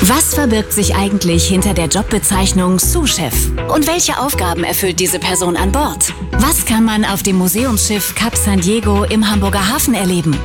Was verbirgt sich eigentlich hinter der Jobbezeichnung Sous-Chef? Und welche Aufgaben erfüllt diese Person an Bord? Was kann man auf dem Museumsschiff Cap San Diego im Hamburger Hafen erleben?